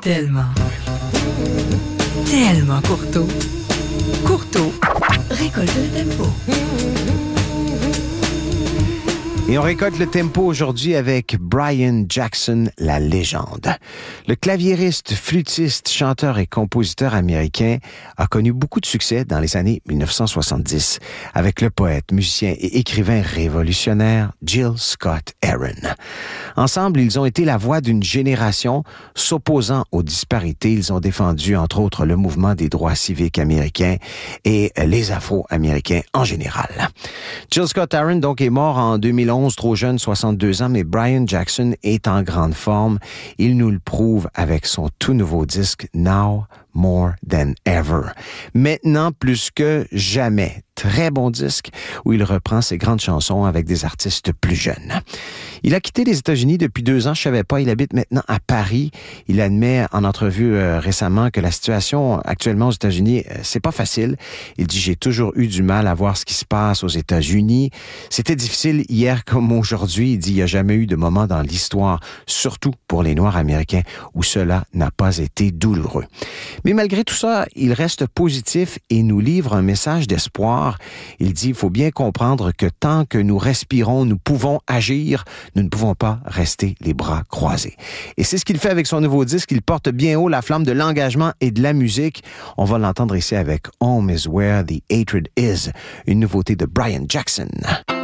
Tellement courteau. Courteau récolte le tempo. Et on récolte le tempo aujourd'hui avec Brian Jackson, la légende. Le claviériste, flûtiste, chanteur et compositeur américain a connu beaucoup de succès dans les années 1970 avec le poète, musicien et écrivain révolutionnaire Gil Scott-Heron. Ensemble, ils ont été la voix d'une génération s'opposant aux disparités. Ils ont défendu, entre autres, le mouvement des droits civiques américains et les Afro-Américains en général. Gil Scott-Heron, donc, est mort en 2011, trop jeune, 62 ans, mais Brian Jackson est en grande forme. Il nous le prouve avec son tout nouveau disque Now More Than Ever. Maintenant, plus que jamais. Très bon disque où il reprend ses grandes chansons avec des artistes plus jeunes. Il a quitté les États-Unis depuis 2 ans, je savais pas. Il habite maintenant à Paris. Il admet en entrevue récemment que la situation actuellement aux États-Unis, c'est pas facile. Il dit « J'ai toujours eu du mal à voir ce qui se passe aux États-Unis. C'était difficile hier comme aujourd'hui. » Il dit « Il n'y a jamais eu de moment dans l'histoire, surtout pour les Noirs américains, où cela n'a pas été douloureux. » Mais malgré tout ça, il reste positif et nous livre un message d'espoir. Il dit, il faut bien comprendre que tant que nous respirons, nous pouvons agir, nous ne pouvons pas rester les bras croisés. Et c'est ce qu'il fait avec son nouveau disque. Il porte bien haut la flamme de l'engagement et de la musique. On va l'entendre ici avec Home is Where the Hatred Is, une nouveauté de Brian Jackson.